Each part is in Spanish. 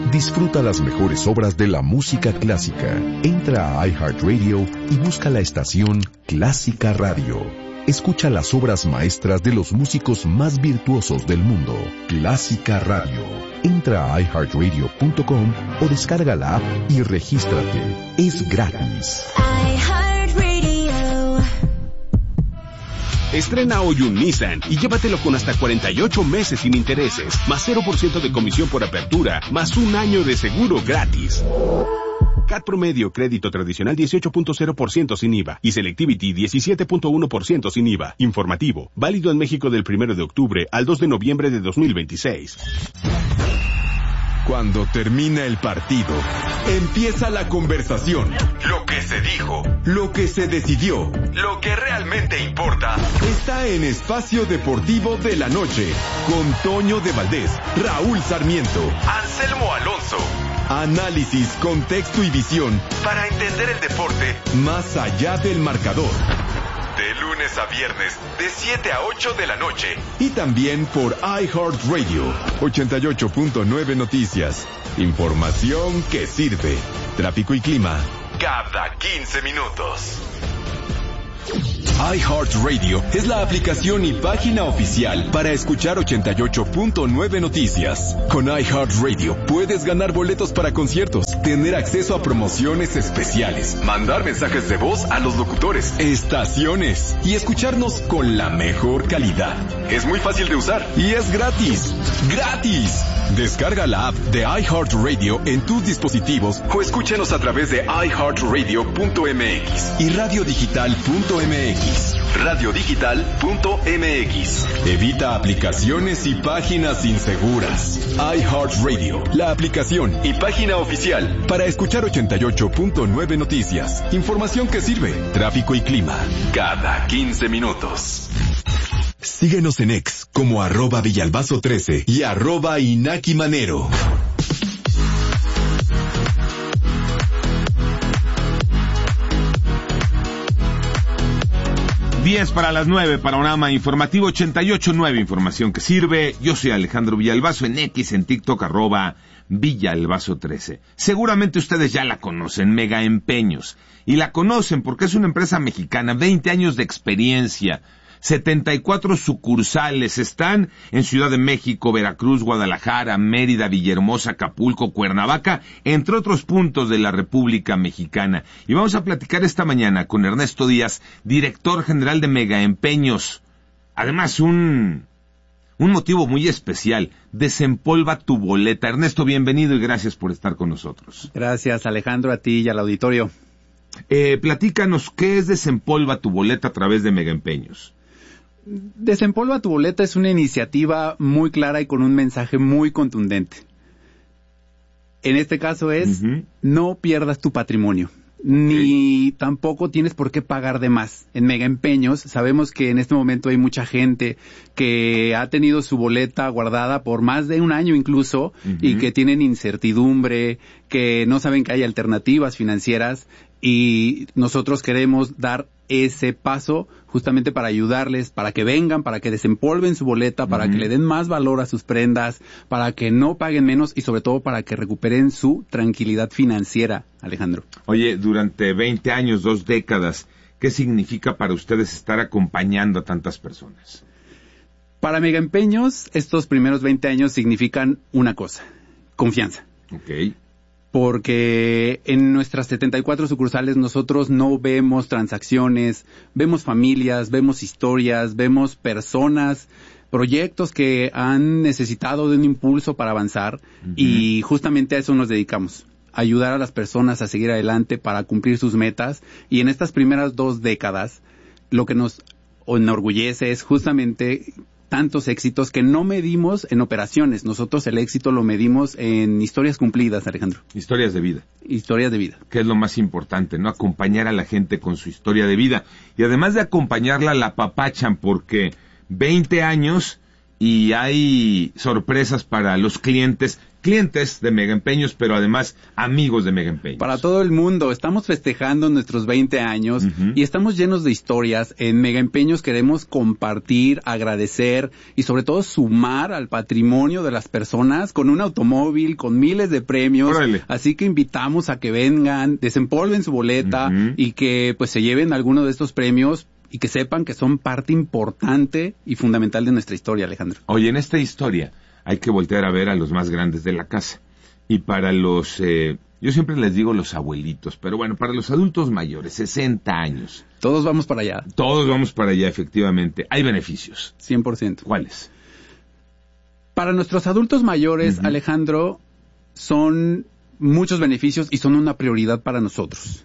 Disfruta las mejores obras de la música clásica. Entra a iHeartRadio y busca la estación Clásica Radio. Escucha las obras maestras de los músicos más virtuosos del mundo. Clásica Radio. Entra a iHeartRadio.com o descarga la app y regístrate. Es gratis. Estrena hoy un Nissan y llévatelo con hasta 48 meses sin intereses, más 0% de comisión por apertura, más un año de seguro gratis. CAT promedio, crédito tradicional 18.0% sin IVA y Selectivity 17.1% sin IVA. Informativo, válido en México del 1 de octubre al 2 de noviembre de 2026. Cuando termina el partido, empieza la conversación. Lo que se dijo, lo que se decidió, lo que realmente importa, está en Espacio Deportivo de la Noche, con Toño de Valdés, Raúl Sarmiento, Anselmo Alonso. Análisis, contexto y visión para entender el deporte más allá del marcador. De lunes a viernes, de 7 a 8 de la noche. Y también por iHeartRadio, 88.9 Noticias. Información que sirve. Tráfico y clima, cada 15 minutos. iHeartRadio es la aplicación y página oficial para escuchar 88.9 Noticias. Con iHeartRadio puedes ganar boletos para conciertos, tener acceso a promociones especiales, mandar mensajes de voz a los locutores, estaciones y escucharnos con la mejor calidad. Es muy fácil de usar y es gratis. ¡Gratis! Descarga la app de iHeartRadio en tus dispositivos o escúchanos a través de iHeartRadio.mx y radiodigital.mx. Radiodigital.mx. Evita aplicaciones y páginas inseguras. iHeartRadio, la aplicación y página oficial para escuchar 88.9 Noticias. Información que sirve. Tráfico y clima, cada 15 minutos. Síguenos en X como @Villalbazo13 y @Inaki Manero. 10 para las 9, panorama informativo 88.9, información que sirve. Yo soy Alejandro Villalbazo, en X, en TikTok, @Villalbazo13. Seguramente ustedes ya la conocen, Mega Empeños. Y la conocen porque es una empresa mexicana, 20 años de experiencia, 74 sucursales, están en Ciudad de México, Veracruz, Guadalajara, Mérida, Villahermosa, Acapulco, Cuernavaca, entre otros puntos de la República Mexicana. Y vamos a platicar esta mañana con Ernesto Díaz, director general de Mega Empeños. Además, un motivo muy especial, desempolva tu boleta. Ernesto, bienvenido y gracias por estar con nosotros. Gracias, Alejandro, a ti y al auditorio. Platícanos, ¿qué es desempolva tu boleta a través de Mega Empeños? Desempolva tu boleta es una iniciativa muy clara y con un mensaje muy contundente. En este caso es, no pierdas tu patrimonio, ni tampoco tienes por qué pagar de más. En Mega Empeños sabemos que en este momento hay mucha gente que ha tenido su boleta guardada por más de un año incluso, y que tienen incertidumbre, que no saben que hay alternativas financieras, y nosotros queremos dar ese paso justamente para ayudarles, para que vengan, para que desempolven su boleta, para que le den más valor a sus prendas, para que no paguen menos y sobre todo para que recuperen su tranquilidad financiera, Alejandro. Oye, durante 20 años, 2 décadas, ¿qué significa para ustedes estar acompañando a tantas personas? Para Mega Empeños, estos primeros 20 años significan una cosa, confianza. Ok. Porque en nuestras 74 sucursales nosotros no vemos transacciones, vemos familias, vemos historias, vemos personas, proyectos que han necesitado de un impulso para avanzar, y justamente a eso nos dedicamos, ayudar a las personas a seguir adelante para cumplir sus metas. Y en estas primeras 2 décadas lo que nos enorgullece es justamente tantos éxitos que no medimos en operaciones. Nosotros el éxito lo medimos en historias cumplidas, Alejandro. Historias de vida. Historias de vida. Que es lo más importante, ¿no? Acompañar a la gente con su historia de vida. Y además de acompañarla, la apapachan, porque 20 años y hay sorpresas para los clientes de Mega Empeños, pero además amigos de Mega Empeños. Para todo el mundo, estamos festejando nuestros 20 años y estamos llenos de historias. En Mega Empeños queremos compartir, agradecer y sobre todo sumar al patrimonio de las personas con un automóvil, con miles de premios. Órale. Así que invitamos a que vengan, desempolven su boleta y que pues se lleven alguno de estos premios y que sepan que son parte importante y fundamental de nuestra historia, Alejandro. Oye, en esta historia hay que voltear a ver a los más grandes de la casa. Y para los, yo siempre les digo los abuelitos, pero bueno, para los adultos mayores, 60 años. Todos vamos para allá. Todos vamos para allá, efectivamente. Hay beneficios. 100%. ¿Cuáles? Para nuestros adultos mayores, Alejandro, son muchos beneficios y son una prioridad para nosotros.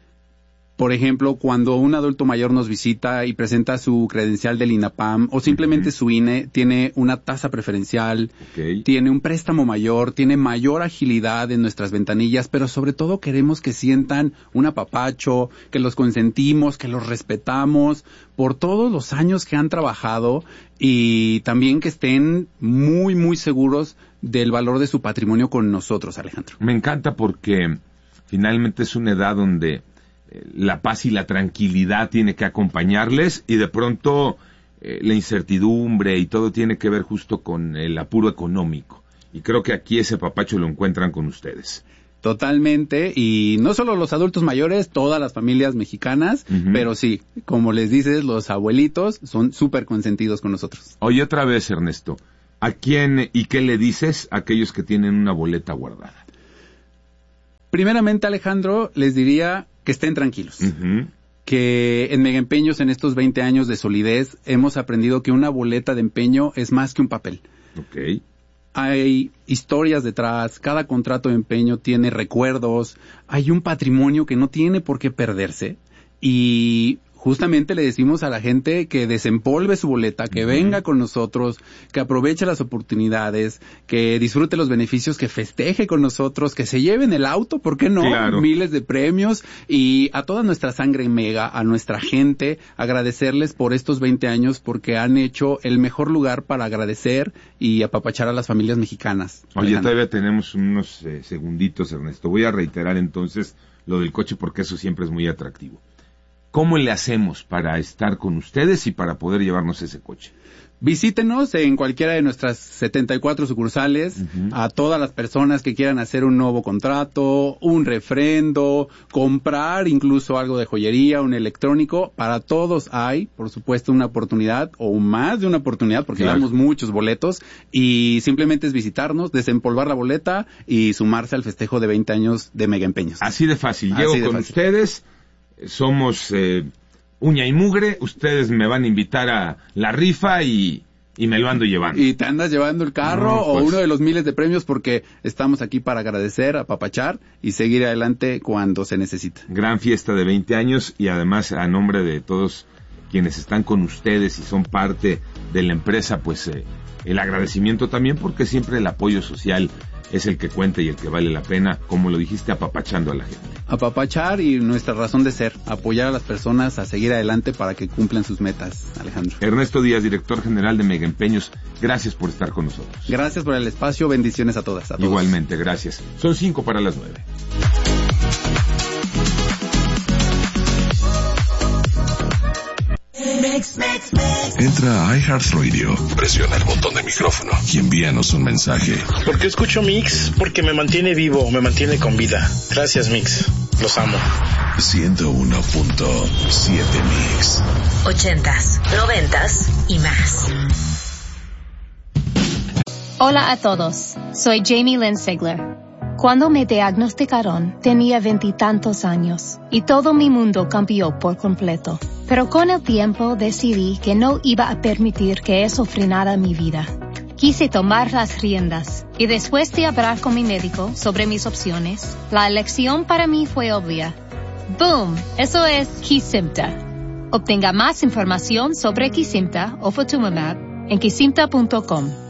Por ejemplo, cuando un adulto mayor nos visita y presenta su credencial del INAPAM o simplemente su INE, tiene una tasa preferencial, tiene un préstamo mayor, tiene mayor agilidad en nuestras ventanillas, pero sobre todo queremos que sientan un apapacho, que los consentimos, que los respetamos por todos los años que han trabajado y también que estén muy, muy seguros del valor de su patrimonio con nosotros, Alejandro. Me encanta porque finalmente es una edad donde la paz y la tranquilidad tiene que acompañarles y de pronto la incertidumbre y todo tiene que ver justo con el apuro económico. Y creo que aquí ese papacho lo encuentran con ustedes. Totalmente, y no solo los adultos mayores, todas las familias mexicanas, pero sí, como les dices, los abuelitos son súper consentidos con nosotros. Oye, otra vez, Ernesto, ¿a quién y qué le dices a aquellos que tienen una boleta guardada? Primeramente, Alejandro, les diría que estén tranquilos. Que en Mega Empeños, en estos 20 años de solidez, hemos aprendido que una boleta de empeño es más que un papel. Hay historias detrás, cada contrato de empeño tiene recuerdos, hay un patrimonio que no tiene por qué perderse y justamente le decimos a la gente que desempolve su boleta, que venga con nosotros, que aproveche las oportunidades, que disfrute los beneficios, que festeje con nosotros, que se lleven el auto, ¿por qué no? Claro. Miles de premios y a toda nuestra sangre Mega, a nuestra gente, agradecerles por estos 20 años porque han hecho el mejor lugar para agradecer y apapachar a las familias mexicanas. Oye, Alejandro. todavía tenemos unos segunditos, Ernesto. Voy a reiterar entonces lo del coche porque eso siempre es muy atractivo. ¿Cómo le hacemos para estar con ustedes y para poder llevarnos ese coche? Visítenos en cualquiera de nuestras 74 sucursales, a todas las personas que quieran hacer un nuevo contrato, un refrendo, comprar incluso algo de joyería, un electrónico. Para todos hay, por supuesto, una oportunidad o más de una oportunidad porque damos muchos boletos y simplemente es visitarnos, desempolvar la boleta y sumarse al festejo de 20 años de Mega Empeños. Así de fácil. Llego con ustedes. Somos uña y mugre, ustedes me van a invitar a la rifa y me lo ando llevando. Y te andas llevando el carro o uno de los miles de premios porque estamos aquí para agradecer, apapachar y seguir adelante cuando se necesita. Gran fiesta de 20 años y además a nombre de todos quienes están con ustedes y son parte de la empresa, pues el agradecimiento también porque siempre el apoyo social es el que cuenta y el que vale la pena, como lo dijiste, apapachando a la gente. Apapachar y nuestra razón de ser, apoyar a las personas a seguir adelante para que cumplan sus metas, Alejandro. Ernesto Díaz, director general de Mega Empeños, gracias por estar con nosotros. Gracias por el espacio, bendiciones a todas, a todos. Igualmente, gracias. Son 5:05. Entra a iHeartRadio, presiona el botón de micrófono y envíanos un mensaje. ¿Por qué escucho Mix? Porque me mantiene vivo, me mantiene con vida. Gracias, Mix. Los amo. 101.7 Mix. 80s, 90s y más. Hola a todos. Soy Jamie Lynn Sigler. Cuando me diagnosticaron, tenía 20 y tantos años y todo mi mundo cambió por completo. Pero con el tiempo decidí que no iba a permitir que eso frenara mi vida. Quise tomar las riendas y después de hablar con mi médico sobre mis opciones, la elección para mí fue obvia. ¡Boom! Eso es Kesimpta. Obtenga más información sobre Kesimpta o Ofatumumab en kesimpta.com.